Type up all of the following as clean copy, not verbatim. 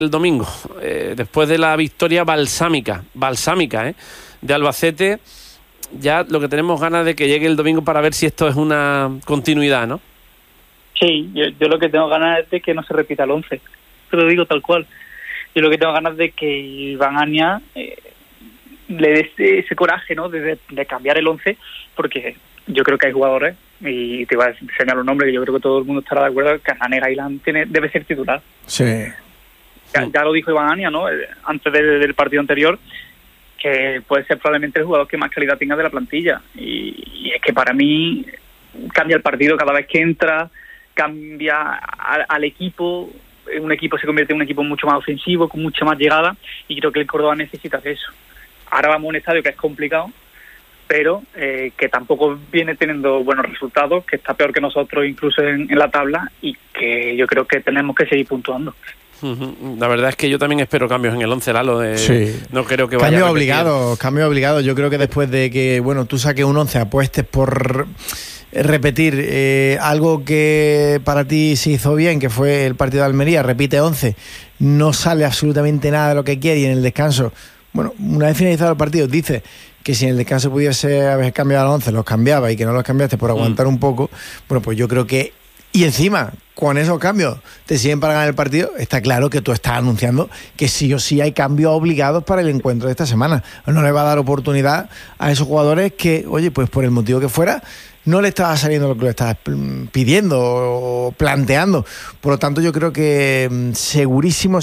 el domingo, después de la victoria balsámica, de Albacete, ya lo que tenemos ganas de que llegue el domingo para ver si esto es una continuidad, ¿no? Sí, yo lo que tengo ganas es de que no se repita el 11, te lo digo tal cual. Yo lo que tengo ganas de que Iván Ania le dé ese coraje, ¿no? De cambiar el 11, porque yo creo que hay jugadores, y te voy a enseñar los nombres, que yo creo que todo el mundo estará de acuerdo, que Hernán Gailán debe ser titular. Sí. Ya lo dijo Iván Ania, ¿no? Antes del partido anterior, que puede ser probablemente el jugador que más calidad tenga de la plantilla. Y es que para mí cambia el partido cada vez que entra, cambia al equipo. Un equipo se convierte en un equipo mucho más ofensivo, con mucha más llegada, y creo que el Córdoba necesita eso. Ahora vamos a un estadio que es complicado, pero que tampoco viene teniendo buenos resultados, que está peor que nosotros incluso en la tabla, y que yo creo que tenemos que seguir puntuando. La verdad es que yo también espero cambios en el 11, Lalo. Sí. No creo que vaya cambio obligado. Yo creo que después de que, bueno, tú saques un 11, apuestes por repetir algo que para ti se hizo bien, que fue el partido de Almería, repite 11, no sale absolutamente nada de lo que quiere, y en el descanso, bueno, una vez finalizado el partido, dice que si en el descanso pudiese haber cambiado a 11, los cambiaba, y que no los cambiaste por aguantar un poco. Bueno, pues yo creo que, y encima con esos cambios te siguen para ganar el partido, está claro que tú estás anunciando que sí o sí hay cambios obligados para el encuentro de esta semana. No le va a dar oportunidad a esos jugadores que, oye, pues por el motivo que fuera, no le estaba saliendo lo que le estabas pidiendo o planteando. Por lo tanto, yo creo que segurísimo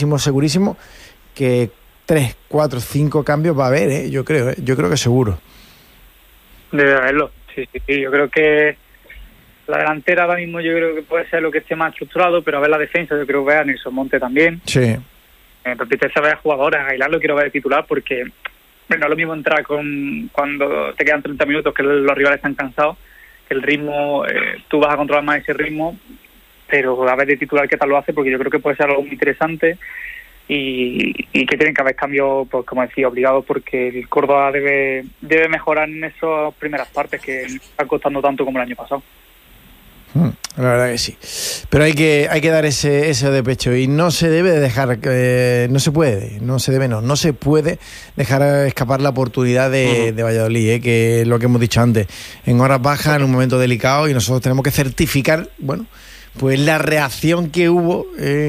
que 3, 4, 5 cambios va a haber, yo creo que seguro. Debe haberlo, sí. Yo creo que la delantera ahora mismo yo creo que puede ser lo que esté más estructurado, pero a ver la defensa yo creo que a Nelson Monte también. Sí. Repetirse a ver a jugadores, a Aguilar lo quiero ver de titular, porque no es lo mismo entrar cuando te quedan 30 minutos, que los rivales están cansados, que el ritmo, tú vas a controlar más ese ritmo, pero a ver de titular qué tal lo hace, porque yo creo que puede ser algo muy interesante, y que tienen que haber cambios, pues como decía, obligados, porque el Córdoba debe mejorar en esas primeras partes que están costando tanto como el año pasado. La verdad que sí, pero hay que dar ese de pecho, y no se debe dejar, no se puede dejar escapar la oportunidad de Valladolid, que es lo que hemos dicho antes, en horas bajas, en un momento delicado, y nosotros tenemos que certificar, bueno, pues la reacción que hubo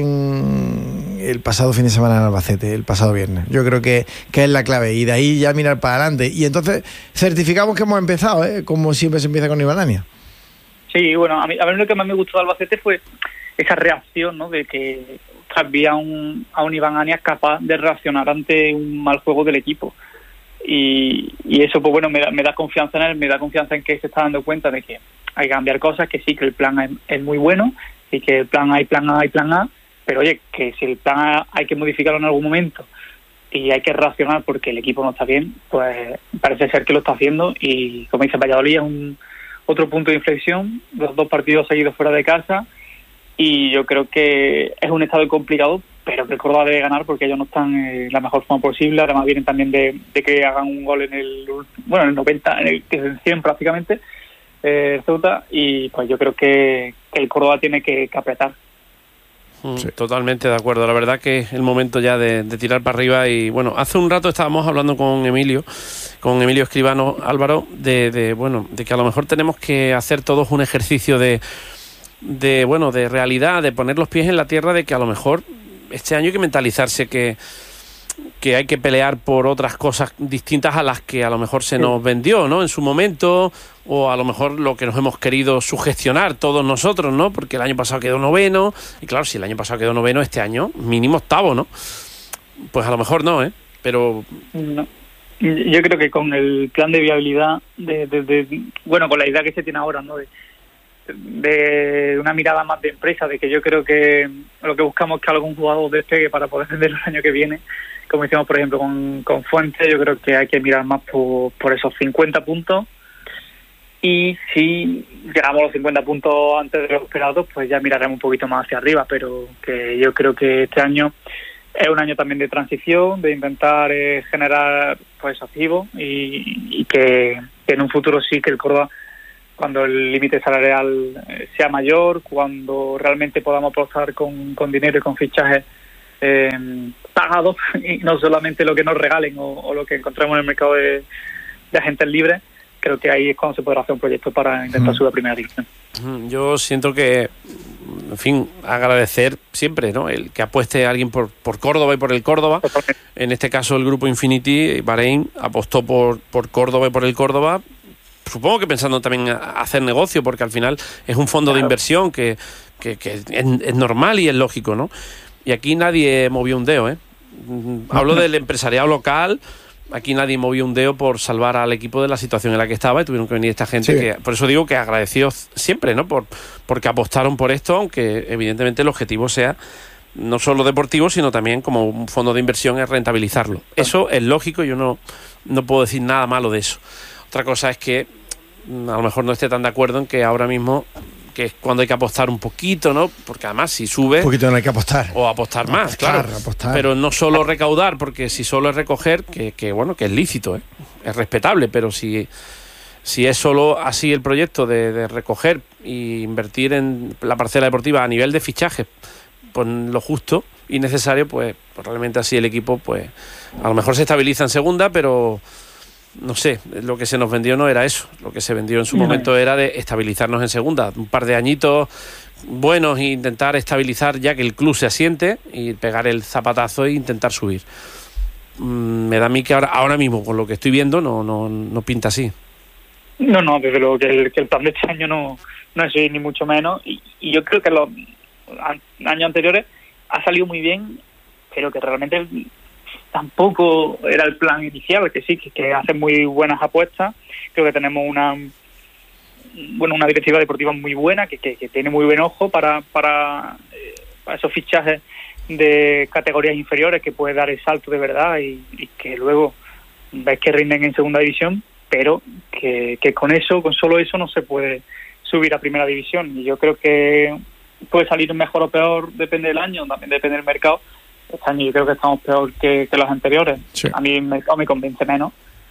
en el pasado fin de semana en Albacete, el pasado viernes. Yo creo que es la clave, y de ahí ya mirar para adelante, y entonces certificamos que hemos empezado, como siempre se empieza con Iván Ania. Sí, bueno, a mí lo que más me gustó de Albacete fue esa reacción, ¿no? De que había a un Iván Ania capaz de reaccionar ante un mal juego del equipo. Y eso, pues bueno, me da confianza en él, me da confianza en que se está dando cuenta de que hay que cambiar cosas, que sí, que el plan es muy bueno, y que el plan hay plan A y plan A, pero oye, que si el plan A hay que modificarlo en algún momento y hay que reaccionar porque el equipo no está bien, pues parece ser que lo está haciendo, y como dice Valladolid, es otro punto de inflexión, los 2 partidos seguidos fuera de casa, y yo creo que es un estado complicado, pero que el Córdoba debe ganar porque ellos no están en la mejor forma posible. Además vienen también de que hagan un gol en el 90, en el 100 prácticamente, Ceuta, y pues yo creo que el Córdoba tiene que apretar. Sí. Totalmente de acuerdo. La verdad que es el momento ya de tirar para arriba. Y bueno, hace un rato estábamos hablando con Emilio Escribano, Álvaro, de que a lo mejor tenemos que hacer todos un ejercicio de realidad, de poner los pies en la tierra, de que a lo mejor este año hay que mentalizarse que hay que pelear por otras cosas distintas a las que a lo mejor se nos vendió, ¿no? En su momento, o a lo mejor lo que nos hemos querido sugestionar todos nosotros, ¿no? Porque el año pasado quedó 9º, y claro, si el año pasado quedó 9º, este año mínimo 8º, ¿no? Pues a lo mejor no, pero no. Yo creo que con el plan de viabilidad, con la idea que se tiene ahora, ¿no? De una mirada más de empresa, de que yo creo que lo que buscamos es que algún jugador despegue para poder venderlo el año que viene, como hicimos por ejemplo con Fuentes. Yo creo que hay que mirar más por esos 50 puntos, y si llegamos a los 50 puntos antes de lo esperado, pues ya miraremos un poquito más hacia arriba, pero que yo creo que este año es un año también de transición, de intentar generar pues activos, y que en un futuro sí que el Córdoba, cuando el límite salarial sea mayor, cuando realmente podamos apostar con dinero y con fichajes pagado y no solamente lo que nos regalen o lo que encontremos en el mercado de agentes libres. Creo que ahí es cuando se podrá hacer un proyecto para intentar subir a primera división. Yo siento que, en fin, agradecer siempre, ¿no?, el que apueste a alguien por Córdoba y por el Córdoba. Totalmente. En este caso el grupo Infinity Bahrein apostó por Córdoba y por el Córdoba, supongo que pensando también a hacer negocio, porque al final es un fondo de inversión que es normal y es lógico, ¿no? Y aquí nadie movió un dedo, ¿eh? Hablo del empresariado local. Aquí nadie movió un dedo por salvar al equipo de la situación en la que estaba, y tuvieron que venir esta gente, que por eso digo que agradecidos siempre, ¿no?, porque apostaron por esto, aunque evidentemente el objetivo sea no solo deportivo, sino también como un fondo de inversión, es rentabilizarlo. Eso es lógico, yo no puedo decir nada malo de eso. Otra cosa es que a lo mejor no esté tan de acuerdo en que ahora mismo, que es cuando hay que apostar un poquito, ¿no? Porque además si sube... Un poquito no hay que apostar. O apostar más, claro. Apostar. Pero no solo recaudar, porque si solo es recoger, que bueno, que es lícito, ¿eh? Es respetable, pero si es solo así el proyecto de recoger e invertir en la parcela deportiva a nivel de fichajes, pues lo justo y necesario, pues realmente así el equipo, pues a lo mejor se estabiliza en segunda, pero... No sé, lo que se nos vendió no era eso. Lo que se vendió en su momento era de estabilizarnos en segunda. Un par de añitos buenos e intentar estabilizar ya que el club se asiente y pegar el zapatazo e intentar subir. Me da a mí que ahora mismo, con lo que estoy viendo, no pinta así. No, desde luego que el plan de este año no es así, ni mucho menos. Y yo creo que los años anteriores ha salido muy bien, pero que realmente... tampoco era el plan inicial, que sí, que hacen muy buenas apuestas. Creo que tenemos una directiva deportiva muy buena, que tiene muy buen ojo para esos fichajes de categorías inferiores, que puede dar el salto de verdad y que luego ves que rinden en segunda división, pero que con solo eso no se puede subir a primera división. Y yo creo que puede salir mejor o peor, depende del año, también depende del mercado. Este año yo creo que estamos peor que los anteriores. Sí. A mí me convence menos.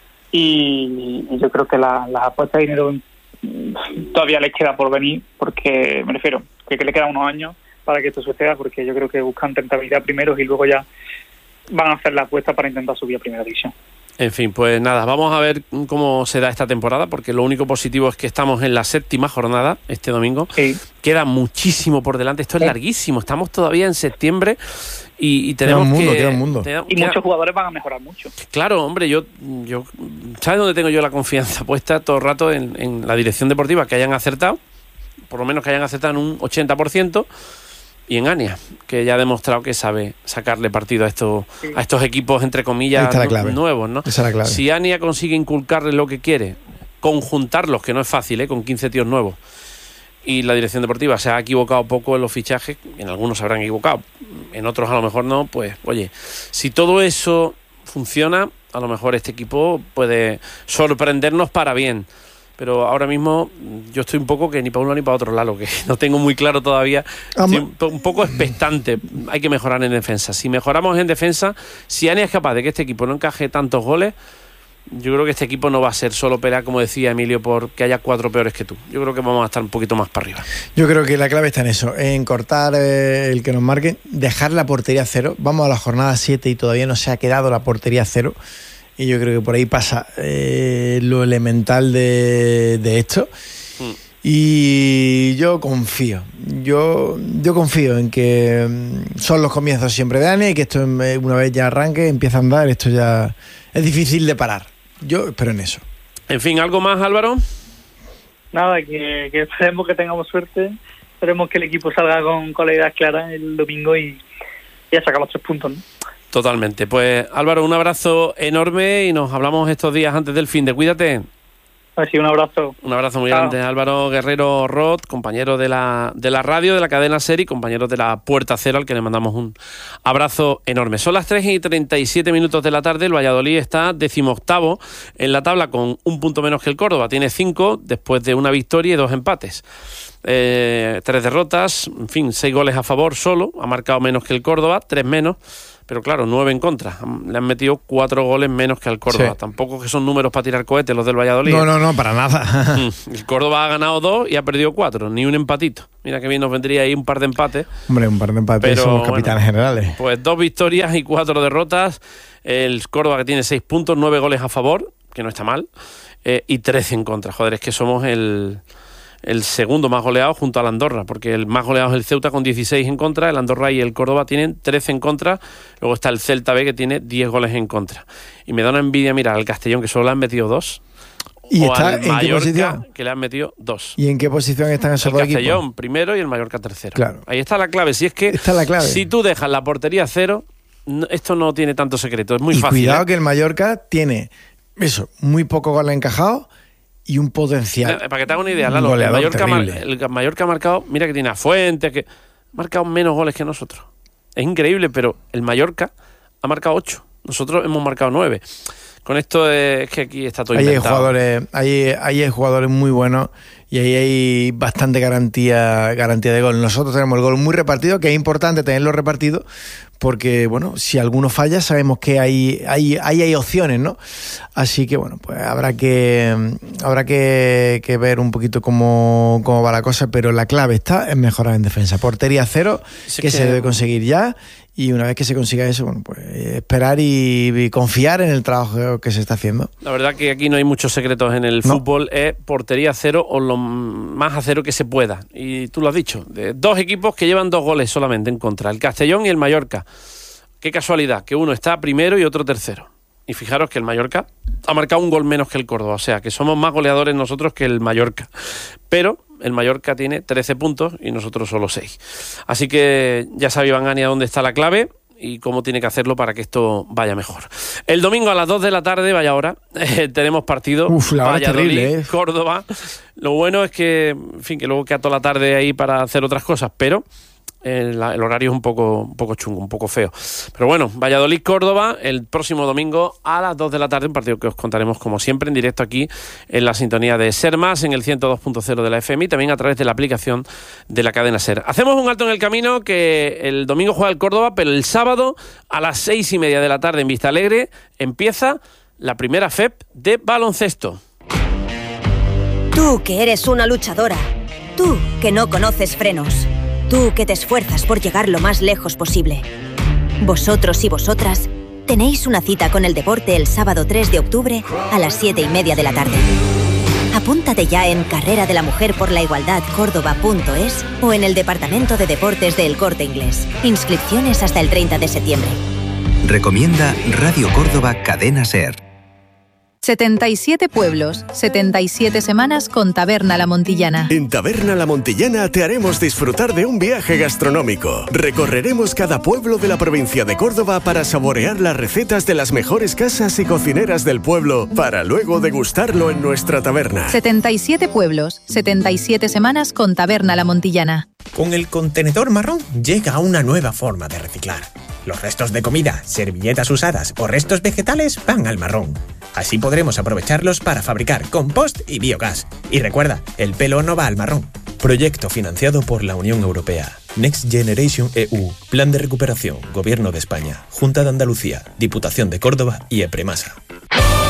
Y yo creo que las apuestas de dinero todavía les queda por venir, porque me refiero que le quedan unos años para que esto suceda, porque yo creo que buscan rentabilidad primero y luego ya van a hacer la apuesta para intentar subir a primera división. En fin, pues nada, vamos a ver cómo se da esta temporada, porque lo único positivo es que estamos en la 7ª jornada este domingo. Sí. Queda muchísimo por delante, esto es larguísimo, estamos todavía en septiembre y tenemos queda un mundo. Y muchos jugadores van a mejorar mucho. Claro, hombre, yo ¿sabes dónde tengo yo la confianza puesta todo el rato? En la dirección deportiva, que hayan acertado, por lo menos que hayan acertado en un 80%, y en Ania, que ya ha demostrado que sabe sacarle partido a estos equipos, entre comillas, nuevos, ¿no? Esa es la clave. Si Ania consigue inculcarle lo que quiere, conjuntarlos, que no es fácil, con 15 tíos nuevos, y la dirección deportiva se ha equivocado poco en los fichajes, en algunos se habrán equivocado, en otros a lo mejor no, pues oye, si todo eso funciona, a lo mejor este equipo puede sorprendernos para bien. Pero ahora mismo yo estoy un poco que ni para uno ni para otro lado, que no tengo muy claro todavía. Estoy un poco expectante. Hay que mejorar en defensa. Si mejoramos en defensa, si Ania es capaz de que este equipo no encaje tantos goles, yo creo que este equipo no va a ser solo pelear, como decía Emilio, por que haya 4 peores que tú. Yo creo que vamos a estar un poquito más para arriba. Yo creo que la clave está en eso, en cortar el que nos marquen, dejar la portería cero. Vamos a la jornada 7 y todavía no se ha quedado la portería cero. Y yo creo que por ahí pasa lo elemental de esto. Y yo confío en que son los comienzos siempre de Ania y que esto una vez ya arranque, empieza a andar, esto ya es difícil de parar. Yo espero en eso. En fin, ¿algo más, Álvaro? Nada, que esperemos que tengamos suerte, esperemos que el equipo salga con la idea clara el domingo y ya sacar los 3 puntos, ¿no? Totalmente. Pues Álvaro, un abrazo enorme y nos hablamos estos días antes del fin de. Cuídate. Así, un abrazo. Un abrazo muy grande. Álvaro Guerrero Roth, compañero de la radio, de la cadena SER y compañero de la Puerta Cero, al que le mandamos un abrazo enorme. Son las 3:37 de la tarde. El Valladolid está 18º en la tabla con un punto menos que el Córdoba. Tiene 5 después de una victoria y 2 empates. 3 derrotas, en fin, 6 goles a favor solo, ha marcado menos que el Córdoba, 3 menos, pero claro, 9 en contra. Le han metido 4 goles menos que al Córdoba. Sí. Tampoco que son números para tirar cohetes los del Valladolid. No, para nada. El Córdoba ha ganado 2 y ha perdido 4, ni un empatito. Mira que bien nos vendría ahí un par de empates. Hombre, un par de empates, pero somos capitanes generales. Pues 2 victorias y 4 derrotas. El Córdoba, que tiene 6 puntos, 9 goles a favor, que no está mal, y 13 en contra. Joder, es que somos el segundo más goleado junto al Andorra, porque el más goleado es el Ceuta con 16 en contra, el Andorra y el Córdoba tienen 13 en contra, luego está el Celta B que tiene 10 goles en contra. Y me da una envidia mirar al Castellón, que solo le han metido 2, ¿y o está al en Mallorca, qué posición? Que le han metido 2. ¿Y en qué posición están esos dos equipos? El Castellón primero y el Mallorca tercero. Claro. Ahí está la clave. Si es que si tú dejas la portería 0, esto no tiene tanto secreto, es muy fácil. Y cuidado que el Mallorca tiene muy poco goles encajados y un potencial. Para que te haga una idea, Lalo, el Mallorca ha marcado, mira que tiene a Fuentes, que ha marcado menos goles que nosotros. Es increíble, pero el Mallorca ha marcado 8. Nosotros hemos marcado 9. Con esto es que aquí está todo inventado. Ahí hay jugadores muy buenos y ahí hay bastante garantía de gol. Nosotros tenemos el gol muy repartido, que es importante tenerlo repartido, porque bueno, si alguno falla sabemos que hay opciones, ¿no? Así que bueno, pues habrá que ver un poquito cómo va la cosa, pero la clave está en mejorar en defensa. Portería 0, que se debe conseguir ya. Y una vez que se consiga eso, bueno, pues esperar y confiar en el trabajo que se está haciendo. La verdad que aquí no hay muchos secretos en el fútbol, es portería 0 o lo más a 0 que se pueda. Y tú lo has dicho, de 2 equipos que llevan 2 goles solamente en contra, el Castellón y el Mallorca. Qué casualidad, que uno está primero y otro tercero. Y fijaros que el Mallorca ha marcado un gol menos que el Córdoba, o sea que somos más goleadores nosotros que el Mallorca. Pero el Mallorca tiene 13 puntos y nosotros solo 6. Así que ya sabe Iván Ania dónde está la clave y cómo tiene que hacerlo para que esto vaya mejor. El domingo a las 2 de la tarde, vaya hora, tenemos partido. La hora Valladolid, terrible, Córdoba. Lo bueno es que, en fin, que luego queda toda la tarde ahí para hacer otras cosas, pero el horario es un poco chungo, un poco feo. Pero bueno, Valladolid-Córdoba el próximo domingo a las 2 de la tarde, un partido que os contaremos como siempre en directo aquí en la sintonía de Ser Más, en el 102.0 de la FM y también a través de la aplicación de la cadena Ser. Hacemos un alto en el camino, que el domingo juega el Córdoba, pero el sábado a las 6:30 de la tarde en Vista Alegre empieza la primera FEP de baloncesto. Tú que eres una luchadora, tú que no conoces frenos, tú que te esfuerzas por llegar lo más lejos posible. Vosotros y vosotras tenéis una cita con el deporte el sábado 3 de octubre a las 7:30 de la tarde. Apúntate ya en carreradelamujerporlaigualdad.córdoba.es o en el Departamento de Deportes de El Corte Inglés. Inscripciones hasta el 30 de septiembre. Recomienda Radio Córdoba Cadena Ser. 77 pueblos, 77 semanas con Taberna La Montillana. En Taberna La Montillana te haremos disfrutar de un viaje gastronómico. Recorreremos cada pueblo de la provincia de Córdoba para saborear las recetas de las mejores casas y cocineras del pueblo, para luego degustarlo en nuestra taberna. 77 pueblos, 77 semanas con Taberna La Montillana. Con el contenedor marrón llega una nueva forma de reciclar. Los restos de comida, servilletas usadas o restos vegetales van al marrón. Así podremos aprovecharlos para fabricar compost y biogás. Y recuerda, el pelo no va al marrón. Proyecto financiado por la Unión Europea. Next Generation EU. Plan de recuperación. Gobierno de España. Junta de Andalucía. Diputación de Córdoba y EPREMASA.